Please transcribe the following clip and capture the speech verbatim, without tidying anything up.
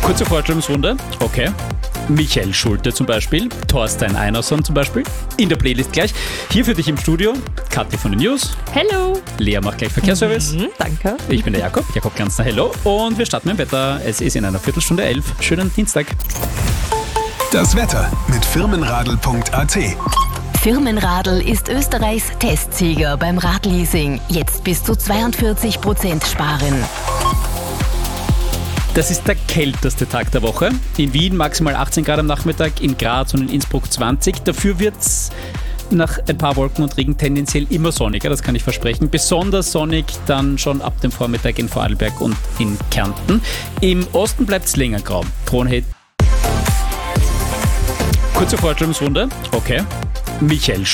Kurze Vorstellungsrunde. Okay. Michael Schulte zum Beispiel, Thorstein Einarsson zum Beispiel, in der Playlist gleich. Hier für dich im Studio, Kathi von den News. Hello. Lea macht gleich Verkehrsservice. Mhm, danke. Ich bin der Jakob, Jakob Glanzner, hello. Und wir starten mit dem Wetter. Es ist in einer Viertelstunde elf. Schönen Dienstag. Das Wetter mit firmenradl punkt a t. Firmenradl ist Österreichs Testsieger beim Radleasing. Jetzt bis zu zweiundvierzig Prozent sparen. Das ist der kälteste Tag der Woche. In Wien maximal achtzehn Grad am Nachmittag, in Graz und in Innsbruck zwanzig. Dafür wird es nach ein paar Wolken und Regen tendenziell immer sonniger, das kann ich versprechen. Besonders sonnig dann schon ab dem Vormittag in Vorarlberg und in Kärnten. Im Osten bleibt es länger grau. Kronhed. Kurze Vorstellungsrunde. Okay. Michael